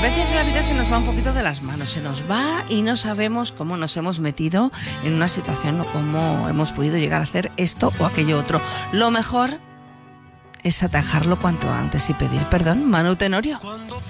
veces la vida se nos va un poquito de las manos, se nos va y no sabemos cómo nos hemos metido en una situación o cómo hemos podido llegar a hacer esto o aquello otro. Lo mejor es atajarlo cuanto antes y pedir perdón. Manu Tenorio.